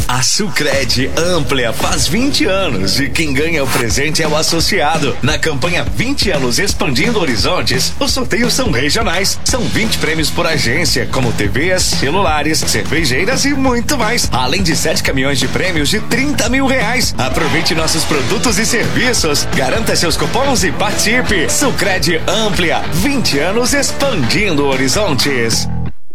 A Sucred Amplia faz 20 anos e quem ganha o presente é o associado. Na campanha 20 anos Expandindo Horizontes, os sorteios são regionais. São 20 prêmios por agência, como TVs, celulares, cervejeiras e muito mais. Além de 7 caminhões de prêmios de R$30 mil. Aproveite nossos produtos e serviços. Garanta seus cupons e participe. Sucred Amplia, 20 anos expandindo horizontes.